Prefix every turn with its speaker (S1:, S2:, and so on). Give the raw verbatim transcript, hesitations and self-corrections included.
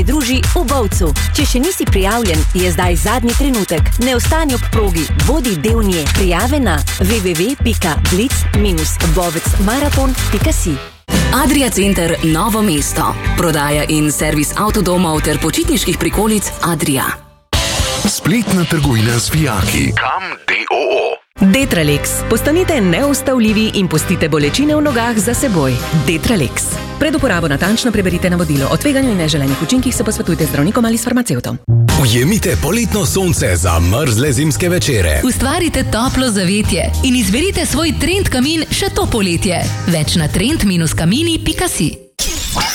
S1: Druži v Bovcu. Če še nisi prijavljen, je zdaj zadnji trenutek. Ne ostani ob progi, bodi del nje. Prijave na w w w pika blic minus bovec maraton pika si.
S2: Adria Center Novo mesto. Prodaja in servis avtodomov ter počitniških prikolic Adria.
S3: Spletna trgovina z vijaki. Kam D O O.
S4: Detralex. Postanite neustavljivi in pustite bolečine v nogah za seboj. Detralex. Pred uporabo natančno preberite navodilo. O tveganju in neželenih učinkih se posvetujte z zdravnikom ali s farmacevtom.
S5: Ujemite poletno sonce za mrzle zimske večere.
S6: Ustvarite toplo zavetje in izberite svoj trend kamin še to poletje. Več na trend minus kamini pika si.